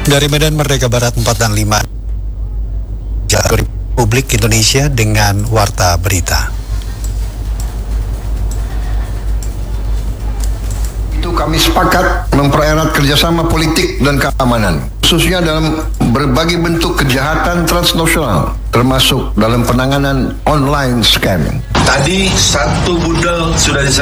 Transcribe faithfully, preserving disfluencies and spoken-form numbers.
Dari Medan Merdeka Barat empat dan lima, Republik Indonesia dengan Warta Berita. Itu kami sepakat mempererat kerjasama politik dan keamanan, khususnya dalam berbagai bentuk kejahatan transnasional, termasuk dalam penanganan online scam. Tadi satu budel sudah diselesaikan.